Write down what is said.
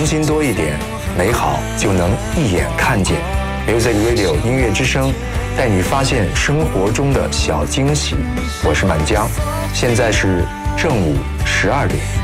心多一点，美好就能一眼看见。Music Radio 音乐之声，带你发现生活中的小惊喜。我是满江，现在是正午12点。